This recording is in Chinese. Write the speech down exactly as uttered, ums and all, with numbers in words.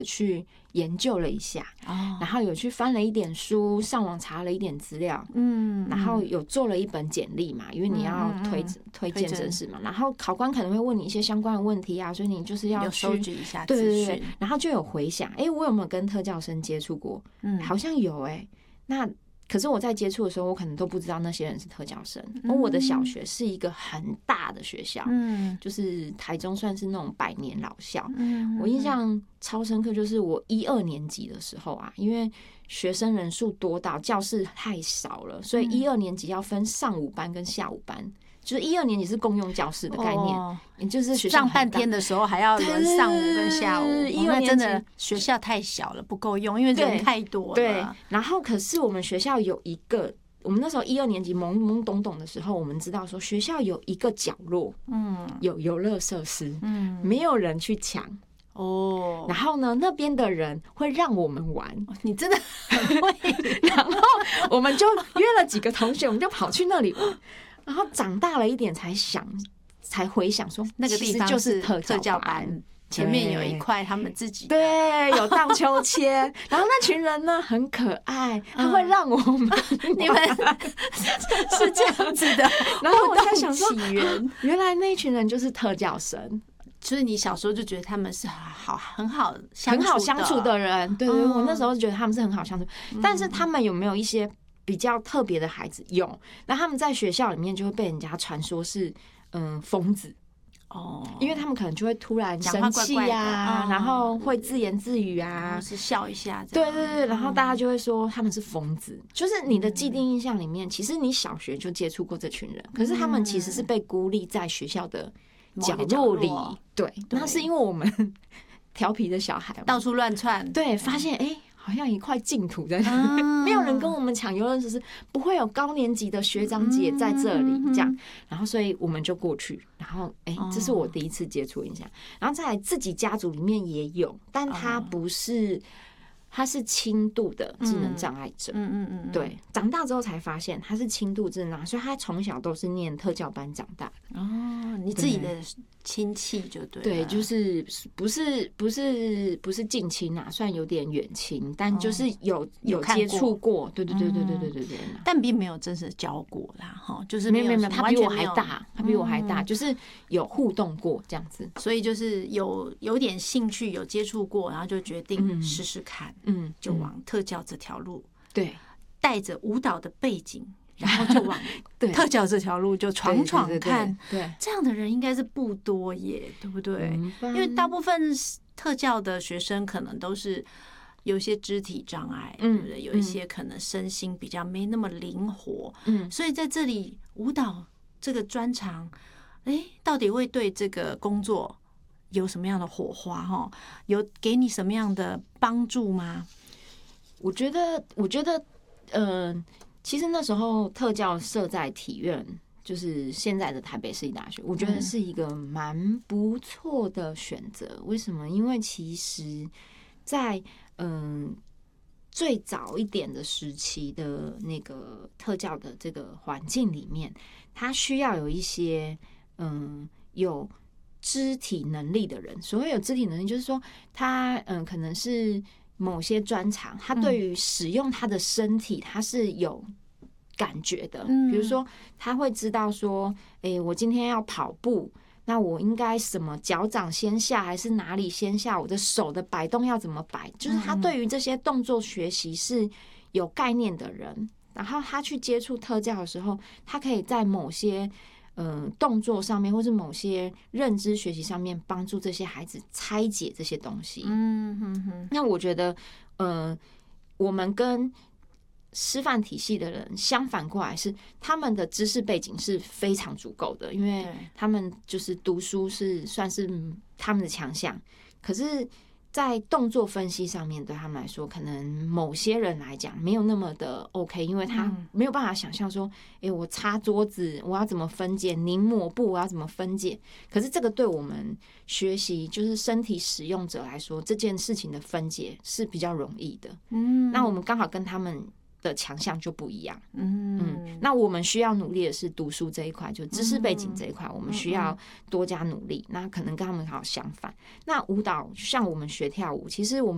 去研究了一下，哦、然后有去翻了一点书，上网查了一点资料，嗯，然后有做了一本简历嘛，因为你要推、嗯嗯、推荐正式嘛，然后考官可能会问你一些相关的问题啊，所以你就是要去收集一下资讯，对对对， 然后就有回想，哎、欸，我有没有跟特教生接触过？嗯，好像有哎、欸，那。可是我在接触的时候，我可能都不知道那些人是特教生。而我的小学是一个很大的学校，嗯，就是台中算是那种百年老校。嗯，我印象超深刻，就是我一二年级的时候啊，因为学生人数多到教室太少了，所以一二年级要分上午班跟下午班。就是一二年级是共用教室的概念，哦、也就是学校上半天的时候还要轮上午跟下午，哦、那真的学校太小了，不够用，因为人太多了。 对，然后可是我们学校有一个，我们那时候一二年级懵懵懂懂的时候，我们知道说学校有一个角落，嗯，有游乐设施，嗯，没有人去抢。哦，然后呢，那边的人会让我们玩， 你真的很会。 然后我们就约了几个同学，我们就跑去那里玩。然后长大了一点才想，才回想说那个地方就是特教班，前面有一块他们自己对有荡秋千，然后那群人呢很可爱，他会让我们、 嗯、你们是这样子的。 然后我在想说，原来那群人就是特教生。 所以你小时候就觉得他们是好很好很好相处的人，对对，嗯、我那时候觉得他们是很好相处，嗯、但是他们有没有一些比较特别的孩子？有，那他们在学校里面就会被人家传说是嗯疯子哦，因为他们可能就会突然生气呀，然后会自言自语啊， 是笑一下， 对对对，然后大家就会说他们是疯子。就是你的既定印象里面，其实你小学就接触过这群人，可是他们其实是被孤立在学校的角落里。对，那是因为我们调皮的小孩到处乱窜， 对，发现哎。欸好像一块净土在那里，没有人跟我们抢游乐设施，不会有高年级的学长姐在这里这样，然后所以我们就过去，然后哎，这是我第一次接触印象，然后再来自己家族里面也有，但他不是。他是轻度的智能障碍者，嗯嗯嗯，对，长大之后才发现他是轻度智能障碍，所以他从小都是念特教班长大的。 哦，你自己的亲戚就对了， 对，就是不是不是不是近亲啊，算有点远亲，但就是有、哦、有接触过，对对对对对对对对， 嗯、但并没有真实教过啦，哈，就是没有没有没有，他比我还大，他比我还大，嗯、就是有互动过这样子， 所以就是有有点兴趣，有接触过，然后就决定试试看。嗯，就往特教这条路， 对， 带着舞蹈的背景，然后就往特教这条路就闯闯看。对，这样的人应该是不多耶，对不对？因为大部分特教的学生可能都是有一些肢体障碍，对不对？有一些可能身心比较没那么灵活，嗯，所以在这里舞蹈这个专长，哎，到底会对这个工作有什么样的火花？哈，有给你什么样的帮助吗？ 我觉得，我觉得，嗯、呃，其实那时候特教设在体院，就是现在的台北市立大学，我觉得是一个蛮不错的选择。为什么？因为其实在，嗯、呃，最早一点的时期的那个特教的这个环境里面，它需要有一些，嗯、呃，有肢体能力的人。所谓有肢体能力，就是说他嗯、呃，可能是某些专长，他对于使用他的身体，他是有感觉的。比如说，他会知道说，哎、欸，我今天要跑步，那我应该什么脚掌先下，还是哪里先下？我的手的摆动要怎么摆？就是他对于这些动作学习是有概念的人。然后他去接触特教的时候，他可以在某些嗯、呃，动作上面，或是某些认知学习上面，帮助这些孩子拆解这些东西。嗯哼哼。那我觉得，呃，我们跟师范体系的人相反过来是，他们的知识背景是非常足够的，因为他们就是读书是算是他们的强项。可是，在动作分析上面，对他们来说，可能某些人来讲没有那么的 OK， 因为他没有办法想象说，哎、欸，我擦桌子我要怎么分解，拧抹布我要怎么分解。可是这个对我们学习就是身体使用者来说，这件事情的分解是比较容易的。嗯，那我们刚好跟他们的强项就不一样。嗯嗯，那我们需要努力的是读书这一块，就知识背景这一块，我们需要多加努力。那可能跟他们好相反。那舞蹈像我们学跳舞，其实我们